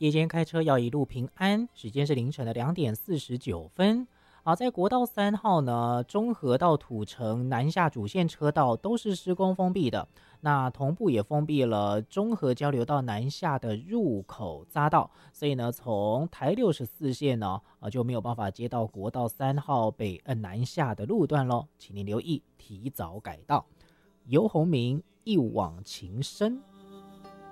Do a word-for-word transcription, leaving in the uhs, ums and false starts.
夜间开车要一路平安。时间是凌晨的两点四十九分。好，在国道三号呢，中和到土城南下主线车道都是施工封闭的，那同步也封闭了中和交流道南下的入口匝道，所以呢，从台六十四线呢，呃就没有办法接到国道三号北岸南下的路段咯，请您留意提早改道。游鸿明一往情深。